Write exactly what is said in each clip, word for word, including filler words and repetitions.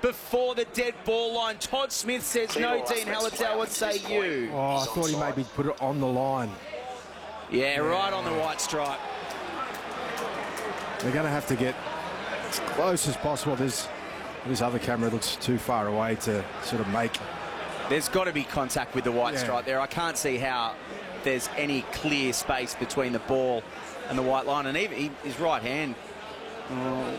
before the dead ball line. Todd Smith says no. Dean Hallertau, what say you? Oh, I thought he maybe put it on the line. Yeah, right on the white stripe. They're going to have to get as close as possible. This, this other camera looks too far away to sort of make. There's got to be contact with the white yeah. stripe there. I can't see how there's any clear space between the ball and the white line. And even he, his right hand. Oh.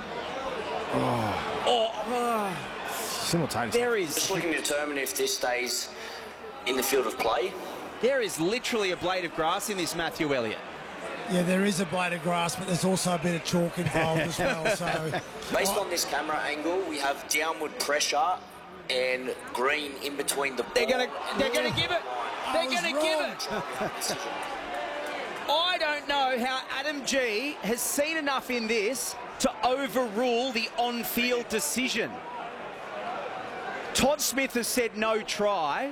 Oh. Oh. oh. Simultaneously. There is. Just looking to determine if this stays in the field of play. There is literally a blade of grass in this, Matthew Elliott. Yeah, there is a blade of grass, but there's also a bit of chalk involved as well. So, based on this camera angle, we have downward pressure and green in between the ball. They're gonna, they're gonna give it. They're gonna give it. I don't know how Adam G has seen enough in this to overrule the on-field decision. Todd Smith has said no try.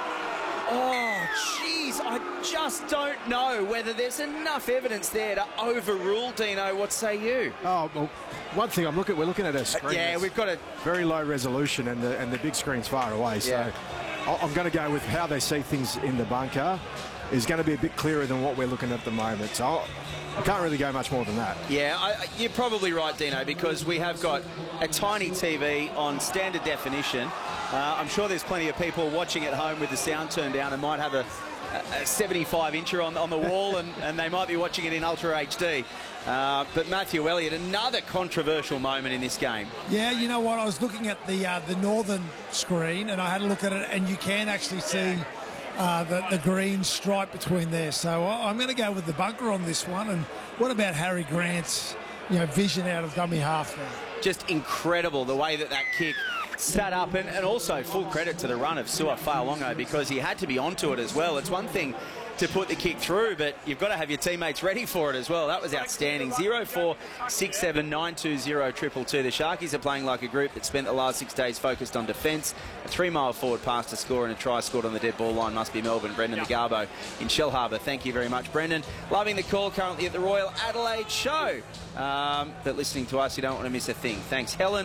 Oh, jeez, I just don't know whether there's enough evidence there to overrule, Dino. What say you? Oh, well, one thing I'm looking, we're looking at a screen. Uh, yeah, we've got a very low resolution, and the and the big screen's far away. So yeah. I'm going to go with how they see things in the bunker is going to be a bit clearer than what we're looking at the moment. So I'll, I can't really go much more than that. Yeah, I, you're probably right, Dino, because we have got a tiny T V on standard definition. Uh, I'm sure there's plenty of people watching at home with the sound turned down and might have a, a seventy-five incher on, on the wall, and, and they might be watching it in Ultra H D. Uh, but Matthew Elliott, another controversial moment in this game. Yeah, you know what? I was looking at the uh, the northern screen, and I had a look at it, and you can actually see uh, the, the green stripe between there. So I'm going to go with the bunker on this one. And what about Harry Grant's, you know, vision out of dummy half there? Just incredible the way that that kick sat up, and, and also full credit to the run of Sua Fa'alongo, because he had to be onto it as well. It's one thing to put the kick through, but you've got to have your teammates ready for it as well. That was outstanding. zero four six seven nine two zero two two two. The Sharkies are playing like a group that spent the last six days focused on defence. A three-mile forward pass to score and a try scored on the dead ball line must be Melbourne. Brendan McGarbo in Shellharbour. Thank you very much, Brendan. Loving the call currently at the Royal Adelaide Show. Um, but listening to us, you don't want to miss a thing. Thanks, Helen.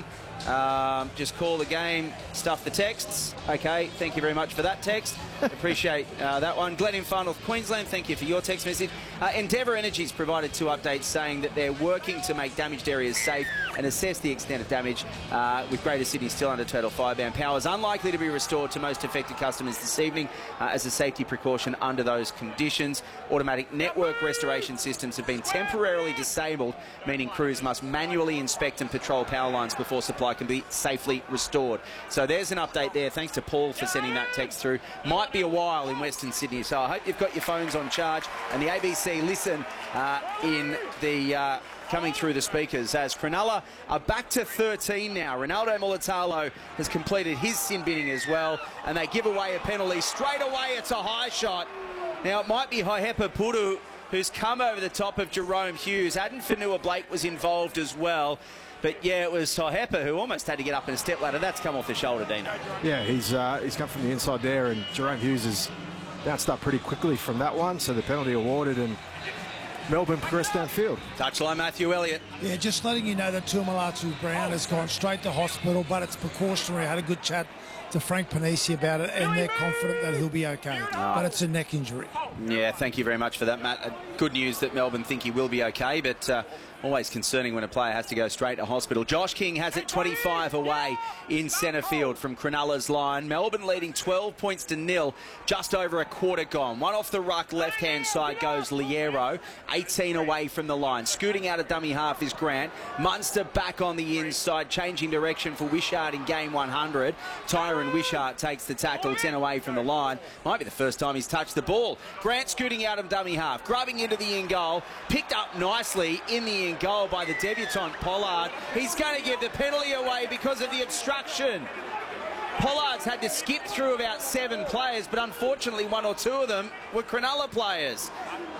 Um, just call the game, stuff the texts. Okay, thank you very much for that text. Appreciate uh, that one. Glenn in Far North Queensland, thank you for your text message. Uh, Endeavour Energy's provided two updates saying that they're working to make damaged areas safe and assess the extent of damage, uh, with Greater Sydney still under total fire ban. Power is unlikely to be restored to most affected customers this evening uh, as a safety precaution under those conditions. Automatic network restoration systems have been temporarily disabled, meaning crews must manually inspect and patrol power lines before supply can be safely restored. So there's an update there. Thanks to Paul for sending that text through. Might be a while in Western Sydney, so I hope you've got your phones on charge and the A B C Listen uh, in the uh, coming through the speakers, as Cronulla are back to thirteen now. Ronaldo Mulitalo has completed his sin binning as well, and they give away a penalty straight away. It's a high shot. Now it might be Haihepa Puru who's come over the top of Jerome Hughes. Aden Fanua-Blake was involved as well. But yeah, it was Haihepa who almost had to get up in a step ladder. That's come off the shoulder, Dino. Yeah, he's uh, he's come from the inside there, and Jerome Hughes has bounced up pretty quickly from that one. So the penalty awarded, and Melbourne progressed downfield. Touchline, Matthew Elliott. Yeah, just letting you know that Tuamulatu Brown has gone straight to hospital, but it's precautionary. I had a good chat to Frank Panisi about it, and they're confident that he'll be okay. Oh. But it's a neck injury. Yeah, thank you very much for that, Matt. Uh, good news that Melbourne think he will be okay, but uh, always concerning when a player has to go straight to hospital. Josh King has it twenty-five away in centre field from Cronulla's line. Melbourne leading twelve points to nil, just over a quarter gone. One off the ruck, left-hand side goes Liero, eighteen away from the line. Scooting out of dummy half is Grant. Munster back on the inside, changing direction for Wishart in game one hundred. Tyron Wishart takes the tackle, ten away from the line. Might be the first time he's touched the ball. Grant scooting out of dummy half, grubbing into the in goal, picked up nicely in the in goal by the debutant Pollard. He's going to give the penalty away because of the obstruction. Pollard's had to skip through about seven players, but unfortunately one or two of them were Cronulla players.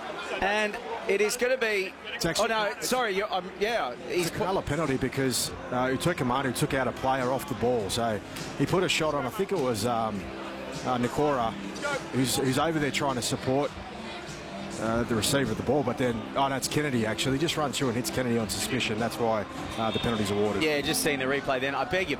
And it is going to be... Actually, oh, no, sorry, you're, um, yeah. He's a Cronulla penalty because uh, Utoikamanu took out a player off the ball. So he put a shot on, I think it was um, uh, Nikora, who's, who's over there trying to support Uh, the receiver of the ball, but then, oh no, it's Kennedy actually. He just runs through and hits Kennedy on suspicion. That's why uh, the penalty's awarded. Yeah, just seeing the replay then. I beg your